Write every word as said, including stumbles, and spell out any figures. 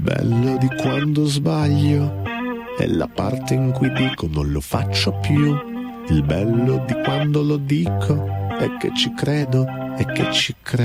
bello di quando sbaglio è la parte in cui dico non lo faccio più. Il bello di quando lo dico è che ci credo e che ci credo.